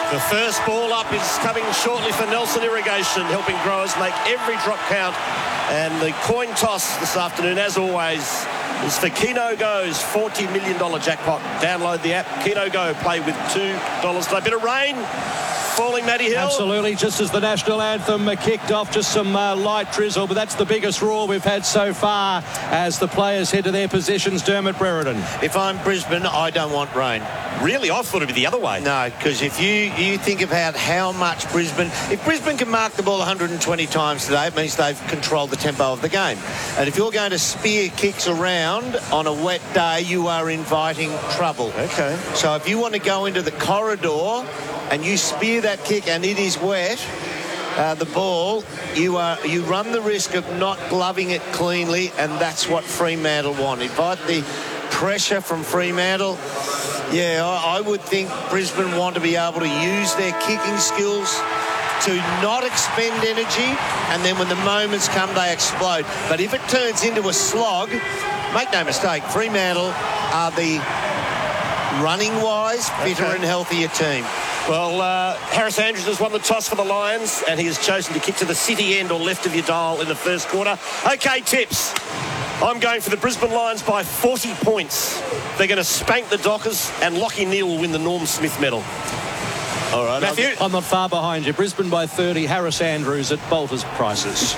The first ball up is coming shortly for Nelson Irrigation, helping growers make every drop count. And the coin toss this afternoon, as always, is for Keno Go's $40 million jackpot. Download the app, Keno Go, play with $2 today. Bit of rain falling, Matty Hill. Absolutely, just as the national anthem kicked off, just some light drizzle, but that's the biggest roar we've had so far as the players head to their positions. Dermot Brereton. If I'm Brisbane, I don't want rain. Really? I thought it'd be the other way. No, because if you think about how much if Brisbane can mark the ball 120 times today, it means they've controlled the tempo of the game. And if you're going to spear kicks around on a wet day, you are inviting trouble. Okay. So if you want to go into the corridor and you spear that kick and it is wet, the ball, you run the risk of not gloving it cleanly, and that's what Fremantle want. Invite the pressure from Fremantle. Yeah, I would think Brisbane want to be able to use their kicking skills to not expend energy, and then when the moments come, they explode. But if it turns into a slog, make no mistake, Fremantle are the running-wise fitter and healthier team. Well, Harris Andrews has won the toss for the Lions, and he has chosen to kick to the city end or left of your dial in the first quarter. Okay, tips. I'm going for the Brisbane Lions by 40 points. They're going to spank the Dockers, and Lachie Neale will win the Norm Smith medal. All right, Matthew? I'm not far behind you. Brisbane by 30, Harris Andrews at Bolter's prices.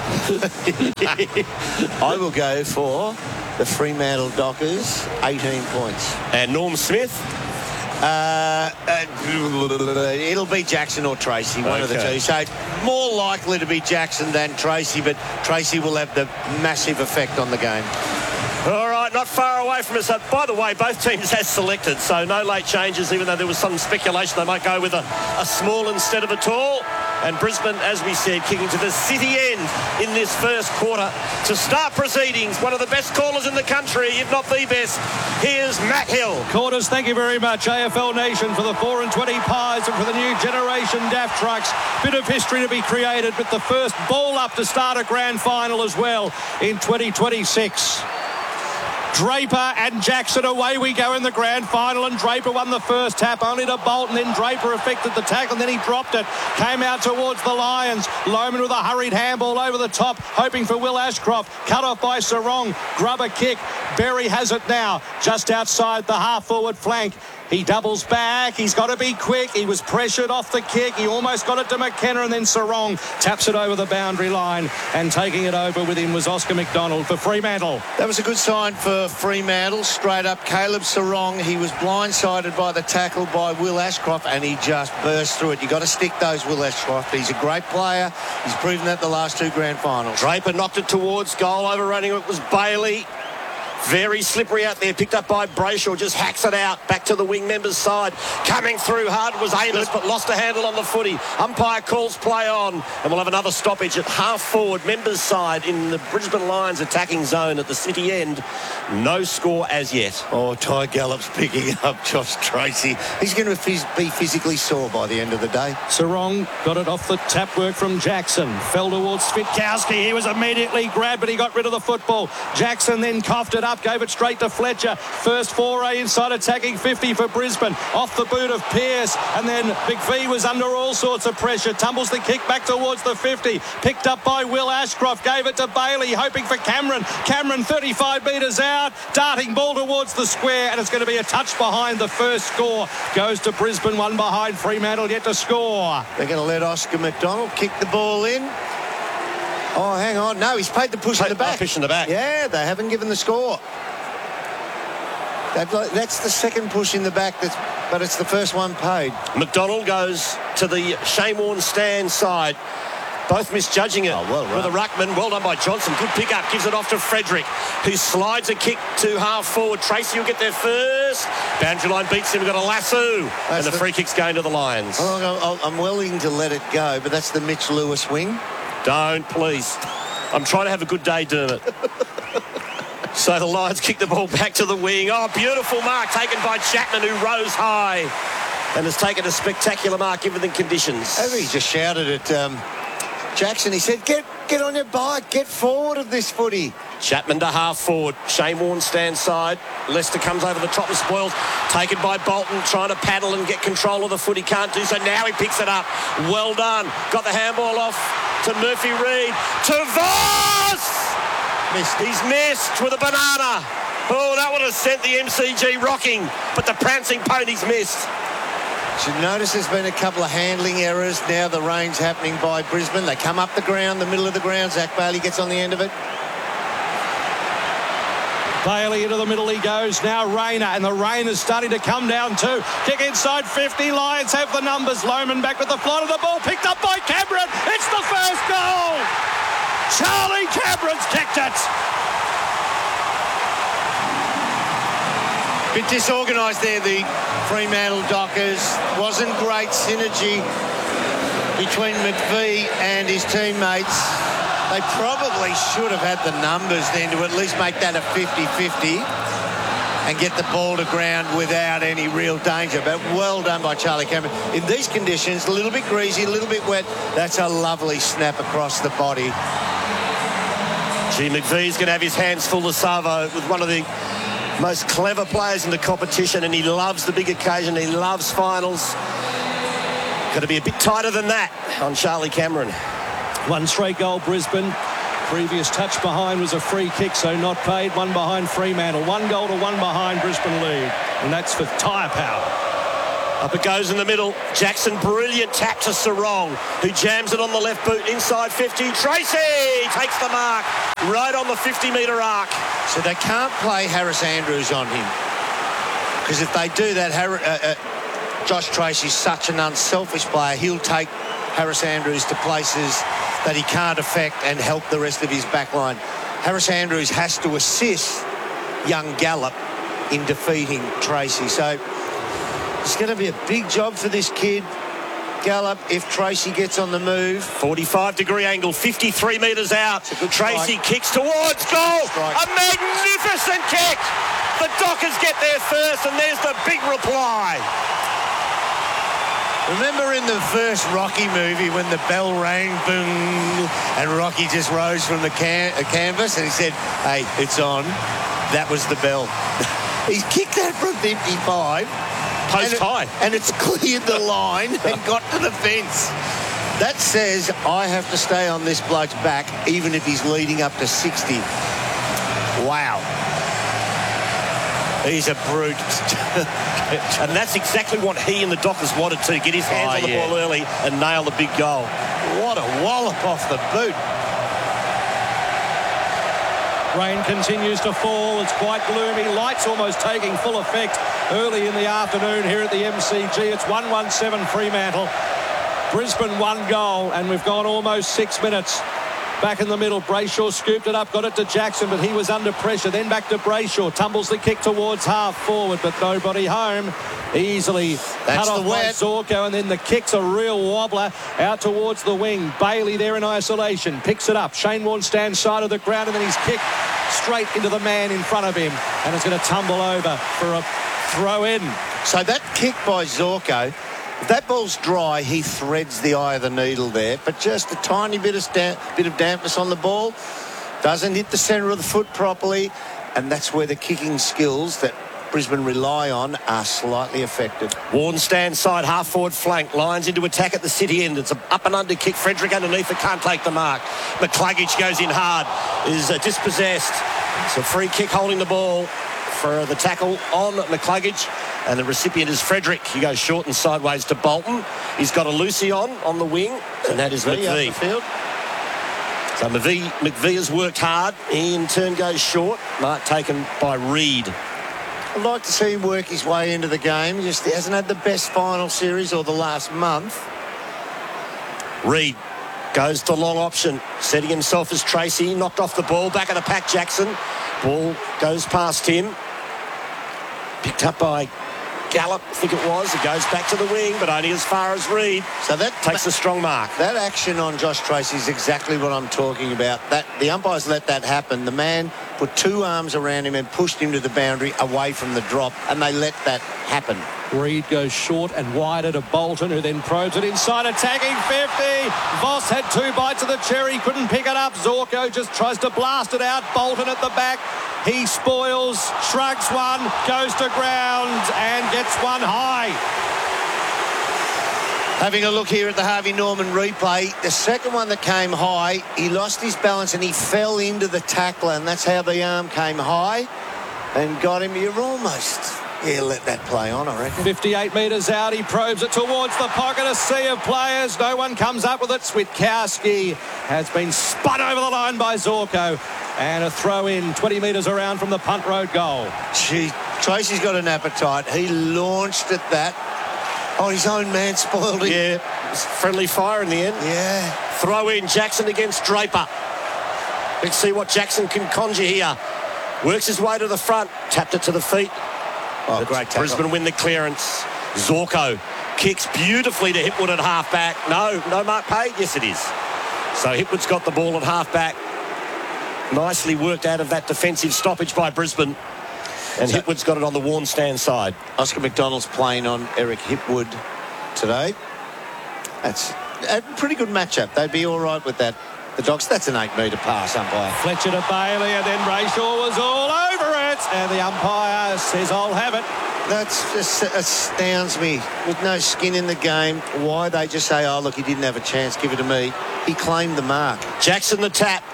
I will go for the Fremantle Dockers, 18 points. And Norm Smith? It'll be Jackson or Tracy, one of the two. So more likely to be Jackson than Tracy, but Tracy will have the massive effect on the game. All right, not far away from us. By the way, both teams has selected, so no late changes, even though there was some speculation they might go with a small instead of a tall. And Brisbane, as we said, kicking to the city end in this first quarter to start proceedings. One of the best callers in the country, if not the best. Here's Matt Hill. Quarters, thank you very much. AFL Nation for the 4 and 20 Pies and for the new generation DAF trucks. Bit of history to be created with the first ball up to start a grand final as well in 2026. Draper and Jackson, away we go in the grand final, and Draper won the first tap only to bolt, and then Draper affected the tackle, and then he dropped it, came out towards the Lions. Lohmann with a hurried handball over the top, hoping for Will Ashcroft, cut off by Sarong. Grubber kick, Berry has it now just outside the half forward flank. He doubles back. He's got to be quick. He was pressured off the kick. He almost got it to McKenna, and then Sarong taps it over the boundary line, and taking it over with him was Oscar McDonald for Fremantle. That was a good sign for Fremantle. Straight up, Caleb Sarong. He was blindsided by the tackle by Will Ashcroft, and he just burst through it. You've got to stick those, Will Ashcroft. He's a great player. He's proven that the last two grand finals. Draper knocked it towards goal. Overrunning it was Bailey. Very slippery out there, picked up by Brayshaw, just hacks it out, back to the wing member's side. Coming through hard was Amos, but lost a handle on the footy. Umpire calls play on, and we'll have another stoppage at half forward, members' side in the Brisbane Lions attacking zone at the city end. No score as yet. Oh, Ty Gallop's picking up Josh Tracy. He's going to be physically sore by the end of the day. Sarong got it off the tap work from Jackson. Fell towards Svitkowski. He was immediately grabbed, but he got rid of the football. Jackson then coughed it up, gave it straight to Fletcher. First foray inside attacking 50 for Brisbane. Off the boot of Pearce, and then McVee was under all sorts of pressure. Tumbles the kick back towards the 50. Picked up by Will Ashcroft. Gave it to Bailey, hoping for Cameron. Cameron 35 metres out. Darting ball towards the square, and it's going to be a touch behind. The first score goes to Brisbane, one behind Fremantle yet to score. They're going to let Oscar McDonald kick the ball in. Oh, hang on. No, he's paid the push in the back. Push in the back. Yeah, they haven't given the score. That's the second push in the back, but it's the first one paid. McDonald goes to the Shane Warne stand side. Both misjudging it. Oh, well with a ruckman. Well done by Johnson. Good pick up. Gives it off to Frederick, who slides a kick to half forward. Tracy will get there first. Boundary line beats him. We've got a lasso. And the free kick's going to the Lions. I'm willing to let it go, but that's the Mitch Lewis wing. Don't, please. I'm trying to have a good day, Dermot. So the Lions kick the ball back to the wing. Oh, beautiful mark taken by Chapman, who rose high and has taken a spectacular mark given the conditions. He just shouted at Jackson. He said, get get on your bike. Get forward of this footy. Chapman to half forward. Shane Warne stands side. Lester comes over the top and spoils. Taken by Bolton, trying to paddle and get control of the foot. He can't do so. Now he picks it up. Well done. Got the handball off to Murphy Reid. To Voss! Missed. He's missed with a banana. Oh, that would have sent the MCG rocking. But the prancing pony's missed. Should notice there's been a couple of handling errors. Now the range happening by Brisbane. They come up the ground, the middle of the ground. Zach Bailey gets on the end of it. Bailey into the middle he goes. Now Rayner, and the rain is starting to come down too. Kick inside 50. Lions have the numbers. Lohman back with the flight of the ball. Picked up by Cameron. It's the first goal. Charlie Cameron's kicked it. Bit disorganised there, the Fremantle Dockers. Wasn't great synergy between McVie and his teammates. They probably should have had the numbers then to at least make that a 50-50 and get the ball to ground without any real danger. But well done by Charlie Cameron. In these conditions, a little bit greasy, a little bit wet, that's a lovely snap across the body. Gee, McVie's going to have his hands full of Savo with one of the most clever players in the competition, and he loves the big occasion. He loves finals. Got to be a bit tighter than that on Charlie Cameron. One straight goal, Brisbane. Previous touch behind was a free kick, so not paid. One behind Fremantle. 1 goal to 1 behind, Brisbane lead. And that's for tyre power. Up it goes in the middle. Jackson, brilliant tap to Sarong, who jams it on the left boot inside 50. Tracy takes the mark right on the 50-metre arc. So they can't play Harris Andrews on him, because if they do that, Josh Tracy's such an unselfish player. He'll take Harris Andrews to places that he can't affect and help the rest of his back line. Harris Andrews has to assist young Gallup in defeating Tracy. So it's going to be a big job for this kid, Gallup, if Tracy gets on the move. 45-degree angle, 53 metres out. Tracy kicks towards goal. A magnificent kick. The Dockers get there first, and there's the big reply. Remember in the first Rocky movie when the bell rang, boom, and Rocky just rose from the canvas and he said, "Hey, it's on." That was the bell. He's kicked that from 55. Post high. And it's cleared the line and got to the fence. That says I have to stay on this bloke's back even if he's leading up to 60. Wow. He's a brute. And that's exactly what he and the Dockers wanted to, get his hands on the ball early and nail the big goal. What a wallop off the boot. Rain continues to fall. It's quite gloomy. Lights almost taking full effect early in the afternoon here at the MCG. It's 1-1-7 Fremantle. Brisbane 1 goal, and we've gone almost 6 minutes. Back in the middle, Brayshaw scooped it up, got it to Jackson, but he was under pressure. Then back to Brayshaw, tumbles the kick towards half forward, but nobody home. Easily cut off by Zorko, and then the kick's a real wobbler out towards the wing. Bailey there in isolation, picks it up. Shane Warne stands side of the ground, and then he's kicked straight into the man in front of him, and it's going to tumble over for a throw in. So that kick by Zorko, if that ball's dry, he threads the eye of the needle there, but just a tiny bit of dampness on the ball, doesn't hit the centre of the foot properly, and that's where the kicking skills that Brisbane rely on are slightly affected. Warne stands side, half forward flank, lines into attack at the city end. It's an up and under kick. Frederick underneath it, can't take the mark. McCluggage goes in hard, is dispossessed. It's a free kick holding the ball for the tackle on McCluggage, and the recipient is Frederick. He goes short and sideways to Bolton. He's got a Lucy on the wing, and that is McVie. So McVie has worked hard. He in turn goes short. Mark taken by Reid. I'd like to see him work his way into the game. He just hasn't had the best final series or the last month. Reid goes to long option, setting himself as Tracy. Knocked off the ball, back of the pack, Jackson. Ball goes past him. Picked up by Gallup, I think it was. It goes back to the wing, but only as far as Reid. So that takes a strong mark. That action on Josh Tracy is exactly what I'm talking about. That the umpires let that happen. The man put two arms around him and pushed him to the boundary away from the drop, and they let that happen. Reid goes short and wider to Bolton, who then probes it inside, attacking 50. Voss had two bites of the cherry, couldn't pick it up. Zorko just tries to blast it out. Bolton at the back. He spoils, shrugs one, goes to ground and gets one high. Having a look here at the Harvey Norman replay, the second one that came high, he lost his balance and he fell into the tackler, and that's how the arm came high and got him. You're almost... Yeah, let that play on, I reckon. 58 metres out, he probes it towards the pocket, a sea of players. No one comes up with it. Switkowski has been spun over the line by Zorko. And a throw in 20 metres around from the punt road goal. Gee, Tracy's got an appetite. He launched at that. Oh, his own man spoiled him. Yeah, it's friendly fire in the end. Yeah. Throw in Jackson against Draper. Let's see what Jackson can conjure here. Works his way to the front, tapped it to the feet. Oh, great tackle. Brisbane win the clearance. Zorko kicks beautifully to Hipwood at half-back. No mark paid? Yes, it is. So Hipwood's got the ball at half-back. Nicely worked out of that defensive stoppage by Brisbane. And So, Hipwood's got it on the worn stand side. Oscar McDonald's playing on Eric Hipwood today. That's a pretty good matchup. They'd be all right with that. The Dogs, that's an 8-metre pass, umpire. Fletcher to Bailey, and then Brayshaw was all over it. And the umpire says, I'll have it. That just astounds me. With no skin in the game, why they just say, oh, look, he didn't have a chance, give it to me. He claimed the mark. Jackson the tap.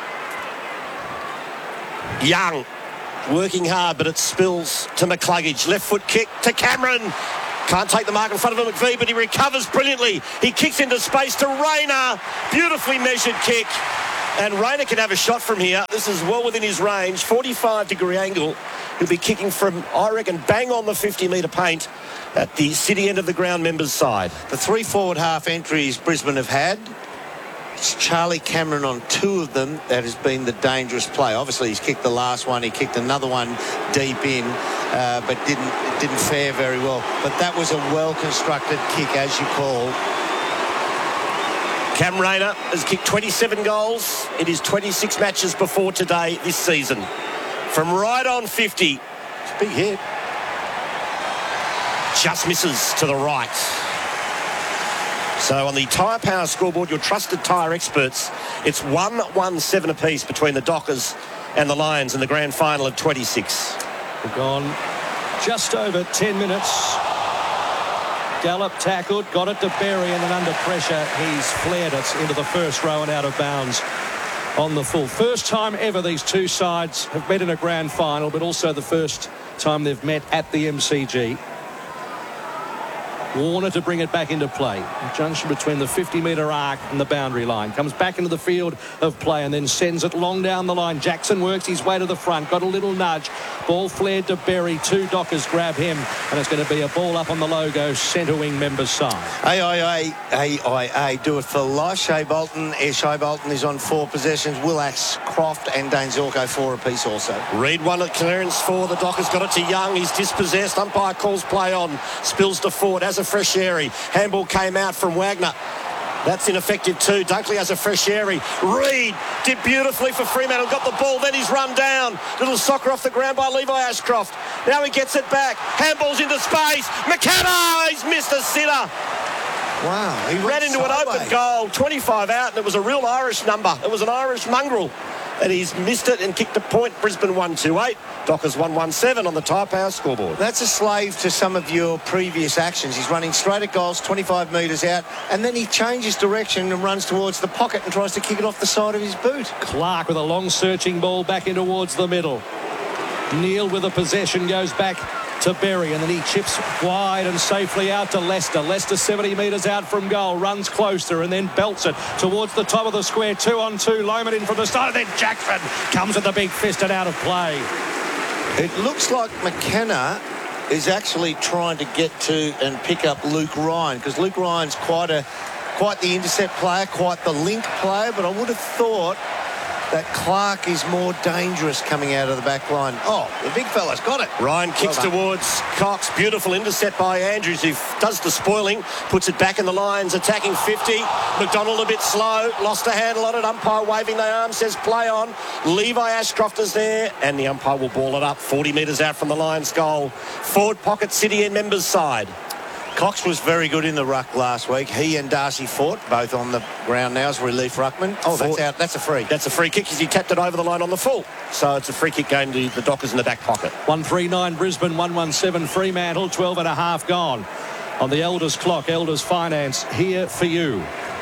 Young working hard, but it spills to McCluggage. Left foot kick to Cameron. Can't take the mark in front of him, McVee, but he recovers brilliantly. He kicks into space to Rayner. Beautifully measured kick. And Rayner can have a shot from here. This is well within his range. 45-degree angle. He'll be kicking from, I reckon, bang on the 50-metre paint at the city end of the ground members' side. The 3 forward half entries Brisbane have had, it's Charlie Cameron on 2 of them that has been the dangerous play. Obviously, he's kicked the last one. He kicked another one deep in, but didn't fare very well. But that was a well-constructed kick, as you call. Cam Rayner has kicked 27 goals in his 26 matches before today this season. From right on 50. It's a big hit. Just misses to the right. So on the Tyre Power scoreboard, your trusted tyre experts, it's 1-1-7 apiece between the Dockers and the Lions in the grand final of 26. We've gone just over 10 minutes. Gallup tackled, got it to Berry, and then under pressure, he's flared it into the first row and out of bounds on the full. First time ever these two sides have met in a grand final, but also the first time they've met at the MCG. Warner to bring it back into play. The junction between the 50-metre arc and the boundary line. Comes back into the field of play and then sends it long down the line. Jackson works his way to the front. Got a little nudge. Ball flared to Berry. 2 Dockers grab him. And it's going to be a ball up on the logo centre wing members' side. AIA, do it for life. Shea Bolton is on 4 possessions. Willax, Croft and Dane Zorko 4 apiece also. Reid won at clearance for the Dockers. Got it to Young. He's dispossessed. Umpire calls play on. Spills to Ford. Has a fresh airy. Handball came out from Wagner. That's ineffective too. Dunkley has a fresh airy. Reid did beautifully for Fremantle. Got the ball. Then he's run down. Little soccer off the ground by Levi Ashcroft. Now he gets it back. Handball's into space. McKenna! He's missed a sitter. Wow. He Ran into an open goal. 25 out, and it was a real Irish number. It was an Irish mongrel. And he's missed it and kicked a point. Brisbane 1-2-8. Dockers 1-1-7 on the Tyre Power scoreboard. That's a slave to some of your previous actions. He's running straight at goals, 25 metres out, and then he changes direction and runs towards the pocket and tries to kick it off the side of his boot. Clark with a long searching ball back in towards the middle. Neil with a possession goes back to Berry, and then he chips wide and safely out to Lester. Lester 70 metres out from goal, runs closer and then belts it towards the top of the square. 2-on-2, Loman in from the start, and then Jackson comes with the big fist and out of play. It looks like McKenna is actually trying to get to and pick up Luke Ryan, because Luke Ryan's quite the intercept player, quite the link player, but I would have thought that Clark is more dangerous coming out of the back line. Oh, the big fella's got it. Ryan kicks towards Cox. Beautiful intercept by Andrews, who does the spoiling, puts it back in the lines, attacking 50. McDonald a bit slow, lost a handle on it. Umpire waving the arm, says play on. Levi Ashcroft is there, and the umpire will ball it up 40 metres out from the Lions' goal. Forward pocket, City and members side. Cox was very good in the ruck last week. He and Darcy fought, both on the ground now as relief ruckman. Oh, that's out. That's a free. That's a free kick as he tapped it over the line on the full. So it's a free kick going to the Dockers in the back pocket. 139 Brisbane, 117 Fremantle, 12 and a half gone. On the Elders clock, Elders Finance here for you.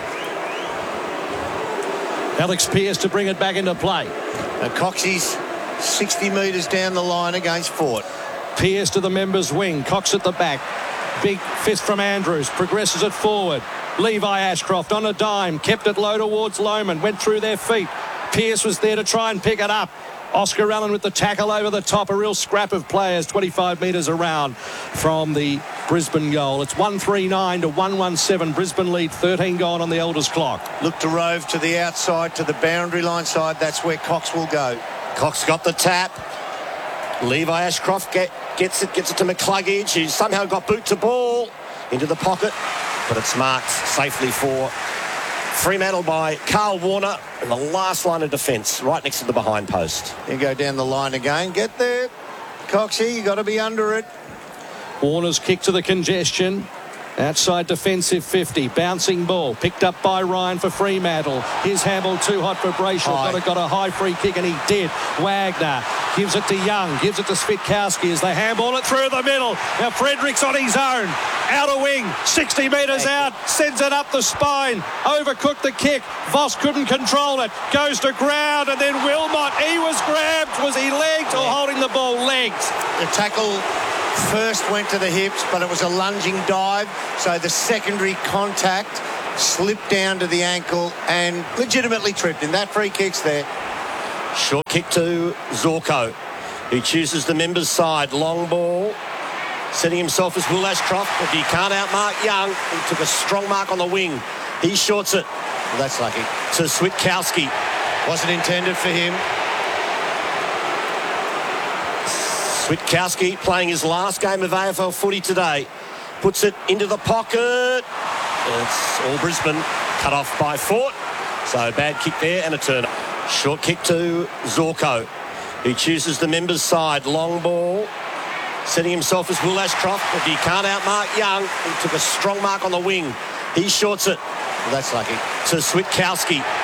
Alex Pearce to bring it back into play. And Coxie's 60 metres down the line against Fort. Pearce to the members' wing. Cox at the back. Big fist from Andrews. Progresses it forward. Levi Ashcroft on a dime. Kept it low towards Lohman. Went through their feet. Pearce was there to try and pick it up. Oscar Allen with the tackle over the top. A real scrap of players 25 metres around from the Brisbane goal. It's 139 to 117. Brisbane lead, 13 gone on the Elders clock. Look to rove to the outside, to the boundary line side. That's where Cox will go. Cox got the tap. Levi Ashcroft gets it to McCluggage. He's somehow got boot to ball into the pocket, but it's marked safely for Fremantle by Carl Warner in the last line of defence, right next to the behind post. You go down the line again. Get there, Coxie. You got to be under it. Warner's kick to the congestion. Outside defensive 50. Bouncing ball. Picked up by Ryan for Fremantle. Here's Hamill too hot for Brayshaw. Got a high free kick, and he did. Wagner gives it to Young. Gives it to Svitkowski as they handball it through the middle. Now Fredericks on his own. Outer wing. 60 metres out. Sends it up the spine. Overcooked the kick. Voss couldn't control it. Goes to ground, and then Wilmot. He was grabbed. Was he legged or holding the ball? Legs. The tackle first went to the hips, but it was a lunging dive, so the secondary contact slipped down to the ankle and legitimately tripped him. That free kick's there. Short kick to Zorko. He chooses the members' side. Long ball. Setting himself as Will Ashcroft, but he can't outmark Young. He took a strong mark on the wing. He shorts it. Well, that's lucky. To Switkowski. Wasn't intended for him. Switkowski playing his last game of AFL footy today. Puts it into the pocket. It's all Brisbane, cut off by Fort. So bad kick there and a turn. Short kick to Zorko. He chooses the members' side. Long ball. Setting himself as Will Ashcroft, but he can't outmark Young. He took a strong mark on the wing. He shorts it. Well, that's lucky. To Switkowski.